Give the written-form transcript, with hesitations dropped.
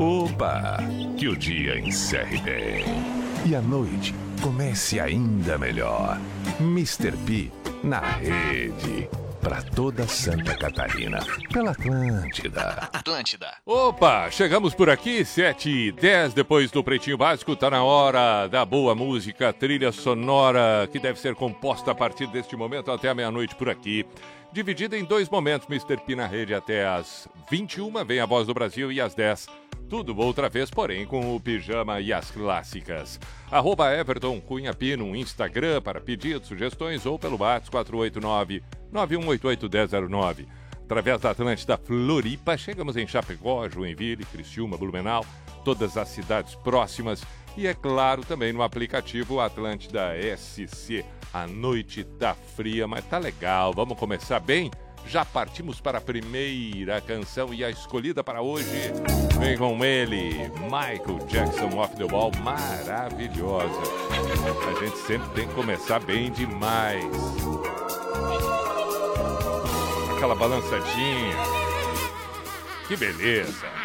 Opa! Que o dia encerre bem. E a noite comece ainda melhor. Mr. P na rede. Pra toda Santa Catarina. Pela Atlântida. Atlântida. Opa, chegamos por aqui, 7h10, depois do Pretinho Básico. Tá na hora da boa música, trilha sonora, que deve ser composta a partir deste momento até a meia-noite por aqui. Dividida em 2 momentos, Mr. P na rede até às 21h, vem a Voz do Brasil, e às 10h. Tudo outra vez, porém, com o Pijama e as clássicas. @Everton Cunha P no Instagram para pedidos, sugestões ou pelo WhatsApp 489-9188-1009. Através da Atlântida Floripa, chegamos em Chapecó, Joinville, Criciúma, Blumenau, todas as cidades próximas e, é claro, também no aplicativo Atlântida SC. A noite tá fria, mas tá legal. Vamos começar bem? Já partimos para a primeira canção e a escolhida para hoje vem com ele, Michael Jackson, Off the Wall, maravilhosa. A gente sempre tem que começar bem demais. Aquela balançadinha. Que beleza.